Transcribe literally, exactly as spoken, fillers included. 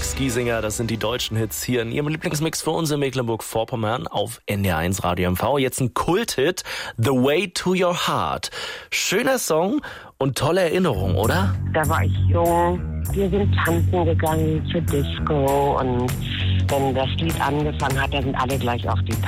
Max Giesinger, das sind die deutschen Hits hier in Ihrem Lieblingsmix für uns in Mecklenburg-Vorpommern auf N D R eins Radio M V. Jetzt ein Kulthit, The Way to Your Heart. Schöner Song und tolle Erinnerung, oder? Da war ich jung, wir sind tanzen gegangen zur Disco und wenn das Lied angefangen hat, da sind alle gleich auf die